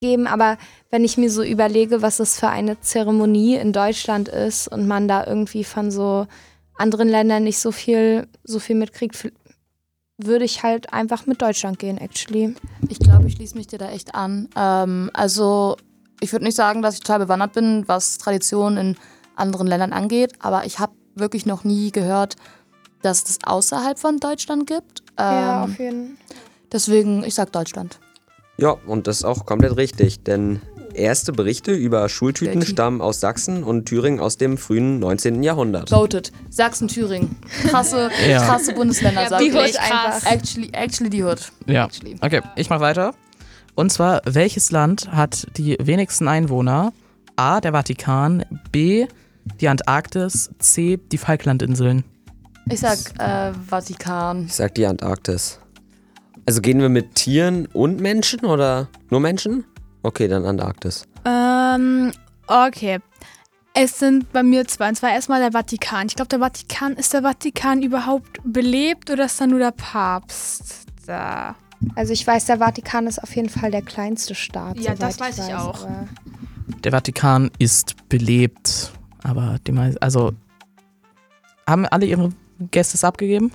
geben, aber wenn ich mir so überlege, was das für eine Zeremonie in Deutschland ist und man da irgendwie von so anderen Ländern nicht so viel mitkriegt, würde ich halt einfach mit Deutschland gehen, actually. Ich glaube, ich schließe mich dir da echt an. Also ich würde nicht sagen, dass ich total bewandert bin, was Traditionen in anderen Ländern angeht, aber ich habe wirklich noch nie gehört, dass es das außerhalb von Deutschland gibt. Ja, auf jeden Fall. Deswegen, ich sag Deutschland. Ja, und das ist auch komplett richtig, denn erste Berichte über Schultüten stammen aus Sachsen und Thüringen aus dem frühen 19. Jahrhundert. Voted. Sachsen, Thüringen. Krasse Bundesländer, sag die ich. Hood einfach. Actually die Hood. Ja, Actually. okay, ich mach weiter. Und zwar, welches Land hat die wenigsten Einwohner? A, der Vatikan, B, die Antarktis, C, die Falklandinseln. Ich sag Vatikan. Ich sag die Antarktis. Also gehen wir mit Tieren und Menschen oder nur Menschen? Okay, dann Antarktis. Okay. Es sind bei mir zwei. Und zwar erstmal der Vatikan. Ich glaube, ist der Vatikan überhaupt belebt oder ist da nur der Papst da? Also ich weiß, der Vatikan ist auf jeden Fall der kleinste Staat. Ja, soweit das weiß ich auch. aber- Der Vatikan ist belebt, aber die meisten, also haben alle ihre Gäste abgegeben?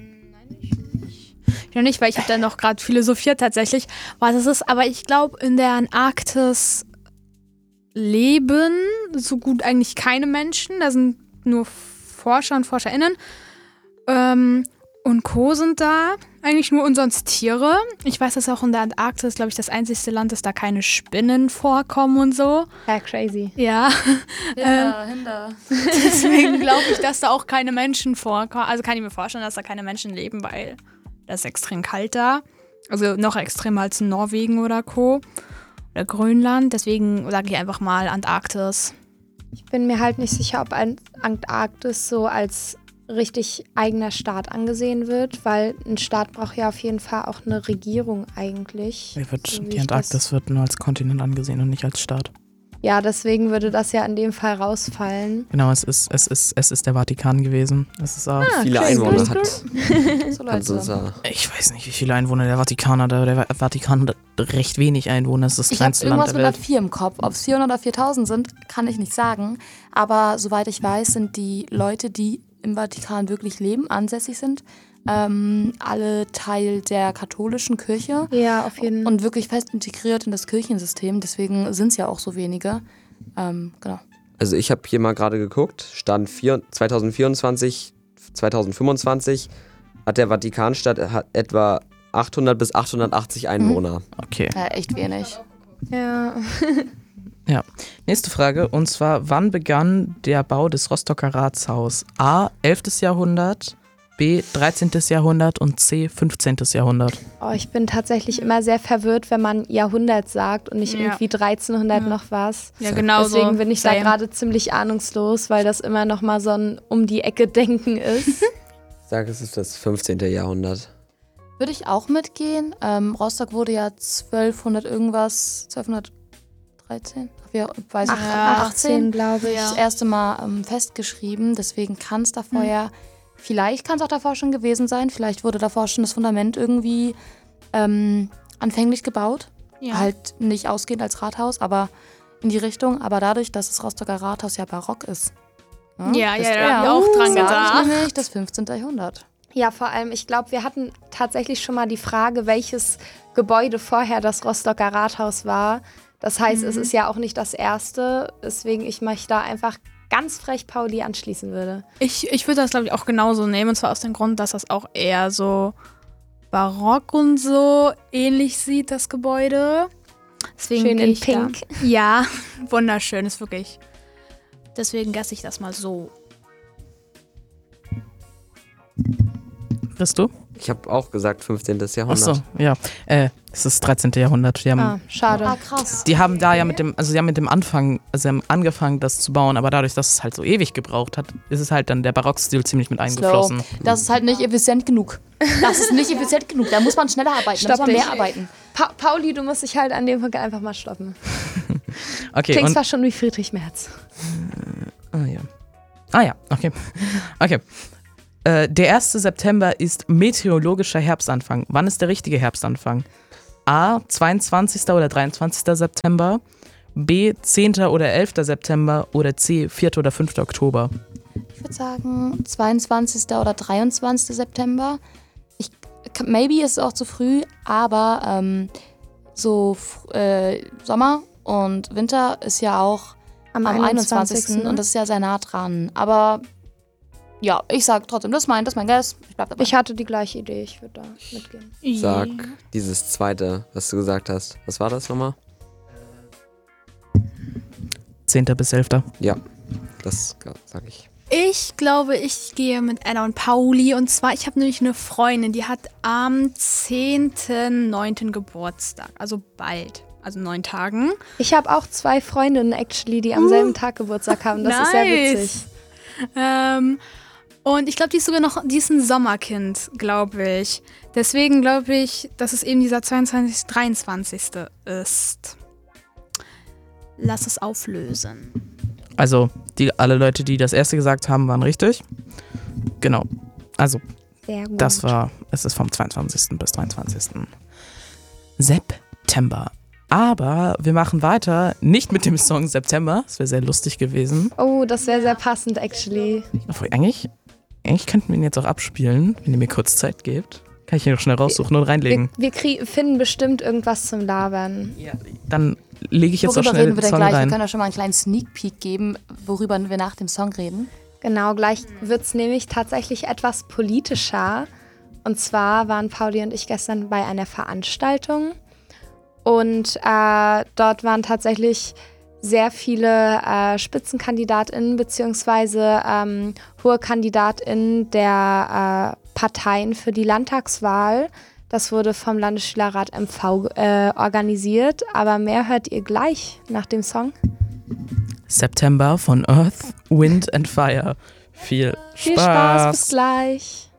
Ich noch nicht, weil ich habe da noch gerade philosophiert tatsächlich, was es ist. Aber ich glaube, in der Antarktis leben so gut eigentlich keine Menschen. Da sind nur Forscher und ForscherInnen. Und Co. sind da. Eigentlich nur und sonst Tiere. Ich weiß, dass auch in der Antarktis, glaube ich, das einzigste Land ist, da keine Spinnen vorkommen und so. Ja, crazy. Ja. Hinder. Deswegen glaube ich, dass da auch keine Menschen vorkommen. Also kann ich mir vorstellen, dass da keine Menschen leben, weil das ist extrem kalt da. Also noch extremer als in Norwegen oder Co. Oder Grönland. Deswegen sage ich einfach mal Antarktis. Ich bin mir halt nicht sicher, ob Antarktis so als richtig eigener Staat angesehen wird, weil ein Staat braucht ja auf jeden Fall auch eine Regierung eigentlich. Die Antarktis wird nur als Kontinent angesehen und nicht als Staat. Ja, deswegen würde das ja in dem Fall rausfallen. Genau, es ist der Vatikan gewesen. Es ist auch Viele crazy. Einwohner hat. So Also, Leute. ich weiß nicht, wie viele Einwohner der Vatikan hat. Aber der Vatikan hat recht wenig Einwohner. Das ist das Ich habe kleinste Land irgendwas der mit Welt. einer 4 im Kopf. Ob es 400 oder 4000 sind, kann ich nicht sagen. Aber soweit ich weiß, sind die Leute, die im Vatikan wirklich leben, ansässig sind, alle Teil der katholischen Kirche. Ja, auf jeden Fall. Und wirklich fest integriert in das Kirchensystem. Deswegen sind es ja auch so wenige. Genau. Also ich habe hier mal gerade geguckt, Stand 2024, 2025 hat der Vatikanstadt etwa 800 bis 880 Einwohner. Okay. Echt wenig. Ja. Ja. Nächste Frage. Und zwar, wann begann der Bau des Rostocker Ratshaus? A. 11. Jahrhundert, B. 13. Jahrhundert und C. 15. Jahrhundert. Oh, ich bin tatsächlich immer sehr verwirrt, wenn man Jahrhundert sagt und nicht Ja. irgendwie 1300 noch was. Ja, genau so. Deswegen bin ich da Same. gerade ziemlich ahnungslos, weil das immer noch mal so ein Um-die-Ecke-Denken ist. Ich sage, es ist das 15. Jahrhundert. Würde ich auch mitgehen. Rostock wurde ja 1213? Ja, weiß ich nicht. 18, glaube ich. Das erste Mal festgeschrieben. Deswegen kann es davor vielleicht kann es auch davor schon gewesen sein. Vielleicht wurde davor schon das Fundament irgendwie anfänglich gebaut. Ja. Halt nicht ausgehend als Rathaus, aber in die Richtung. Aber dadurch, dass das Rostocker Rathaus ja barock ist. Ja, ist da habe ich auch dran gedacht. Nämlich das 15. Jahrhundert. Ja, vor allem, ich glaube, wir hatten tatsächlich schon mal die Frage, welches Gebäude vorher das Rostocker Rathaus war. Das heißt, es ist ja auch nicht das erste, weswegen ich mich da einfach ganz frech Pauli anschließen würde. Ich würde das, glaube ich, auch genauso nehmen. Und zwar aus dem Grund, dass das auch eher so barock und so ähnlich sieht, das Gebäude. Deswegen Schön gehe in ich Pink. Da. Ja, wunderschön, ist wirklich. Deswegen gasse ich das mal so. Bist du? Ich habe auch gesagt 15. Jahrhundert. Achso, ja. Es ist 13. Jahrhundert. Schade. Krass. Die haben da ja mit dem Anfang, also sie haben angefangen, das zu bauen, aber dadurch, dass es halt so ewig gebraucht hat, ist es halt dann der Barockstil ziemlich mit eingeflossen. Slow. Das ist halt nicht effizient genug. Das ist nicht effizient genug. Da muss man schneller arbeiten, da muss man mehr arbeiten. Pauli, du musst dich halt an dem Punkt einfach mal stoppen. Okay, Klingst und fast schon wie Friedrich Merz. Okay. Der 1. September ist meteorologischer Herbstanfang. Wann ist der richtige Herbstanfang? A. 22. oder 23. September, B. 10. oder 11. September oder C. 4. oder 5. Oktober. Ich würde sagen 22. oder 23. September. Maybe ist es auch zu früh, aber Sommer und Winter ist ja auch am 21. Und das ist ja sehr nah dran. Aber ja, ich sag trotzdem, das ist mein Guess. Ich bleib dabei. Ich hatte die gleiche Idee, ich würde da mitgehen. Sag dieses zweite, was du gesagt hast. Was war das nochmal? 10. bis 11. Ja, das sag ich. Ich glaube, ich gehe mit Anna und Pauli. Und zwar, ich habe nämlich eine Freundin, die hat am 10.9. Geburtstag. Also bald. Also 9 Tagen. Ich habe auch 2 Freundinnen, actually, die am selben Tag Geburtstag haben. Das ist sehr witzig. Und ich glaube, die ist ein Sommerkind, glaube ich. Deswegen glaube ich, dass es eben dieser 23. ist. Lass es auflösen. Also, alle Leute, die das erste gesagt haben, waren richtig. Genau. Also, Sehr gut. es ist vom 22. bis 23. September. Aber wir machen weiter, nicht mit dem Song September, das wäre sehr lustig gewesen. Oh, das wäre sehr passend, actually. Obwohl, eigentlich könnten wir ihn jetzt auch abspielen, wenn ihr mir kurz Zeit gebt. Kann ich ihn noch schnell raussuchen und reinlegen. Wir finden bestimmt irgendwas zum Labern. Ja, dann lege ich jetzt auch Worüber schnell reden wir den denn Song gleich? Wir rein. können ja schon mal einen kleinen Sneak Peek geben, worüber wir nach dem Song reden. Genau, gleich wird es nämlich tatsächlich etwas politischer. Und zwar waren Pauli und ich gestern bei einer Veranstaltung. Und dort waren tatsächlich sehr viele SpitzenkandidatInnen bzw. hohe KandidatInnen der Parteien für die Landtagswahl. Das wurde vom Landesschülerrat MV organisiert. Aber mehr hört ihr gleich nach dem Song. September von Earth, Wind and Fire. Viel Viel Spaß, bis gleich.